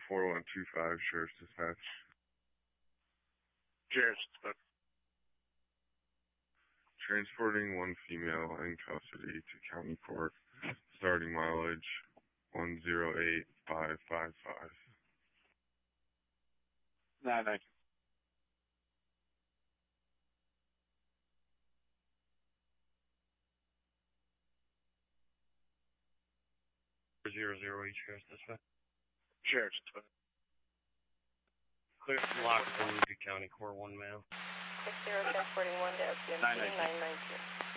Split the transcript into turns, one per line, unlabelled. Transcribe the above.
4125, Sheriff's Dispatch.
Sheriff's Dispatch.
Transporting one female in custody to county court, starting mileage 108555.
9-9.
Zero Sheriff's Dispatch.
Sheriff's Dispatch.
Clear lock for Lucas County Court, one male.
60 transporting one to FCMC 992.